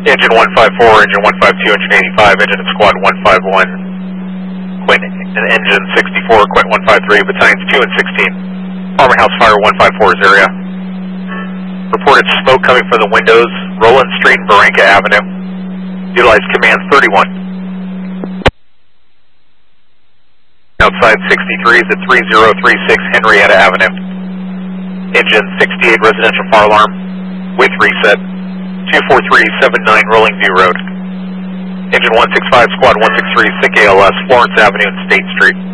Engine 154, engine 152, engine 85, engine squad 151, Quint and engine 64, Quint 153, battalions 2 and 16. Farmhouse fire 154's area. Reported smoke coming from the windows, Roland Street and Barranca Avenue. Utilize commands 31. Outside 63 is at 3036 Henrietta Avenue. Engine 68 residential fire alarm with reset. 24379 Rolling View Road. Engine 165 squad 163 SIC ALS Florence Avenue and State Street.